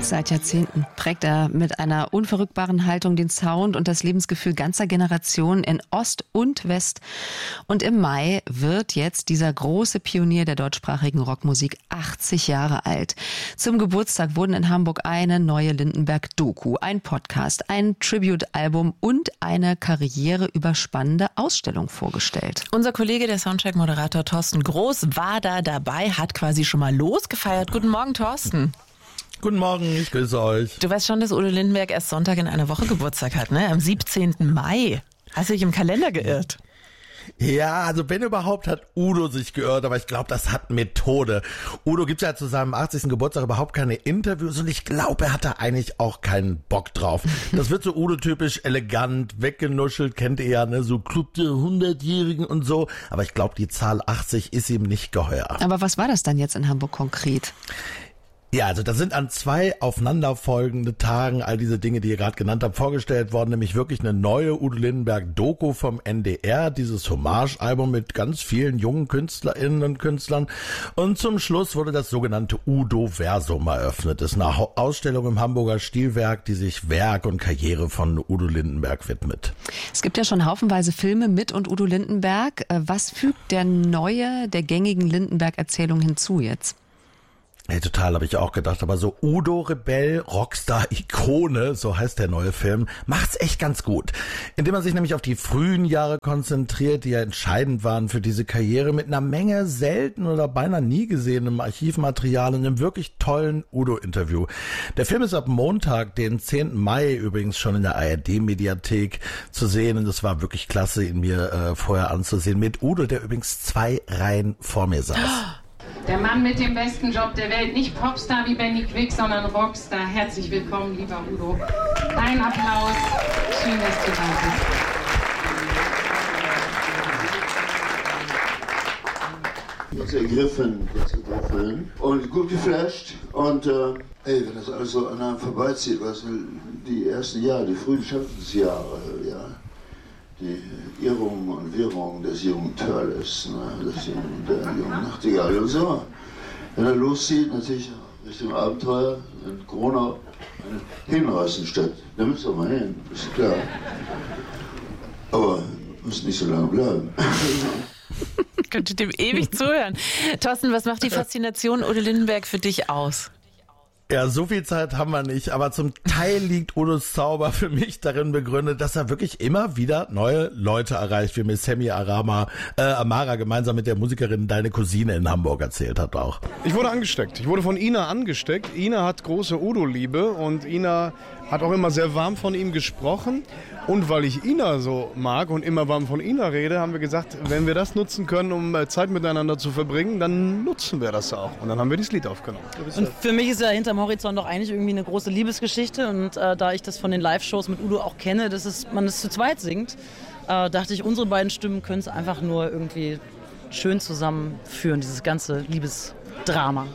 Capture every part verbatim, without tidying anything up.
Seit Jahrzehnten prägt er mit einer unverrückbaren Haltung den Sound und das Lebensgefühl ganzer Generationen in Ost und West. Und im Mai wird jetzt dieser große Pionier der deutschsprachigen Rockmusik achtzig Jahre alt. Zum Geburtstag wurden in Hamburg eine neue Lindenberg-Doku, ein Podcast, ein Tribute-Album und eine karriereüberspannende Ausstellung vorgestellt. Unser Kollege, der Soundcheck-Moderator Thorsten Groß, war da dabei, hat quasi schon mal losgefeiert. Guten Morgen, Thorsten. Guten Morgen, ich grüße euch. Du weißt schon, dass Udo Lindenberg erst Sonntag in einer Woche Geburtstag hat, ne? Am siebzehnten Mai. Hast du dich im Kalender geirrt? Ja, also wenn überhaupt, hat Udo sich geirrt, aber ich glaube, das hat Methode. Udo gibt ja zu seinem achtzigsten Geburtstag überhaupt keine Interviews und ich glaube, er hat da eigentlich auch keinen Bock drauf. Das wird so Udo-typisch elegant, weggenuschelt, kennt ihr ja, ne, so Club der hundertjährigen und so. Aber ich glaube, die Zahl achtzig ist ihm nicht geheuer. Aber was war das dann jetzt in Hamburg konkret? Ja, also da sind an zwei aufeinanderfolgende Tagen all diese Dinge, die ihr gerade genannt habt, vorgestellt worden, nämlich wirklich eine neue Udo Lindenberg-Doku vom N D R, dieses Hommage-Album mit ganz vielen jungen KünstlerInnen und Künstlern. Und zum Schluss wurde das sogenannte Udo-Versum eröffnet. Das ist eine Ausstellung im Hamburger Stilwerk, die sich Werk und Karriere von Udo Lindenberg widmet. Es gibt ja schon haufenweise Filme mit und Udo Lindenberg. Was fügt der neue, der gängigen Lindenberg-Erzählung hinzu jetzt? Hey, total, habe ich auch gedacht. Aber so Udo Rebell, Rockstar-Ikone, so heißt der neue Film, macht's echt ganz gut. Indem man sich nämlich auf die frühen Jahre konzentriert, die ja entscheidend waren für diese Karriere, mit einer Menge selten oder beinahe nie gesehenem Archivmaterial und einem wirklich tollen Udo-Interview. Der Film ist ab Montag, den zehnten Mai, übrigens schon in der A R D-Mediathek zu sehen. Und es war wirklich klasse, ihn mir äh, vorher anzusehen. Mit Udo, der übrigens zwei Reihen vor mir saß. Der Mann mit dem besten Job der Welt, nicht Popstar wie Benny Quick, sondern Rockstar. Herzlich willkommen, lieber Udo. Ein Applaus. Schön, dass du da bist. Jetzt ergriffen, jetzt ergriffen und gut geflasht. Und äh, ey, wenn das alles so an einem vorbeizieht, was die ersten Jahre, die frühen Schaffensjahre, ja. Die Irrungen und Wirrungen des jungen Törles, ne, des jungen, der jungen Nachtigall und so. Wenn er loszieht, natürlich Richtung Abenteuer, in Corona eine Hinreißenstadt. Da müssen wir mal hin, ist klar. Aber muss nicht so lange bleiben. Könntet dem ewig zuhören. Thorsten, was macht die Faszination Udo Lindenberg für dich aus? Ja, so viel Zeit haben wir nicht, aber zum Teil liegt Udos Zauber für mich darin begründet, dass er wirklich immer wieder neue Leute erreicht, wie mir Sammy Arama, äh, Amara gemeinsam mit der Musikerin Deine Cousine in Hamburg erzählt hat auch. Ich wurde angesteckt. Ich wurde von Ina angesteckt. Ina hat große Udo-Liebe und Ina hat auch immer sehr warm von ihm gesprochen. Und weil ich Ina so mag und immer warm von Ina rede, haben wir gesagt, wenn wir das nutzen können, um Zeit miteinander zu verbringen, dann nutzen wir das auch. Und dann haben wir dieses Lied aufgenommen. Und für mich ist ja hinterm Horizont doch eigentlich irgendwie eine große Liebesgeschichte. Und äh, da ich das von den Live-Shows mit Udo auch kenne, dass es, man es zu zweit singt, äh, dachte ich, unsere beiden Stimmen können es einfach nur irgendwie schön zusammenführen, dieses ganze Liebesdrama.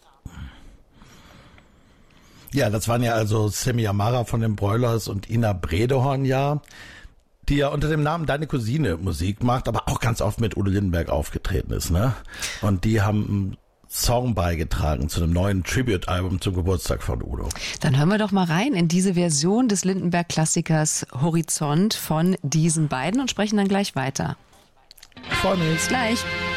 Ja, das waren ja also Sammy Amara von den Broilers und Ina Bredehorn, ja, die ja unter dem Namen Deine Cousine Musik macht, aber auch ganz oft mit Udo Lindenberg aufgetreten ist, ne? Und die haben einen Song beigetragen zu einem neuen Tribute-Album zum Geburtstag von Udo. Dann hören wir doch mal rein in diese Version des Lindenberg-Klassikers Horizont von diesen beiden und sprechen dann gleich weiter. Ich freue mich. Bis gleich.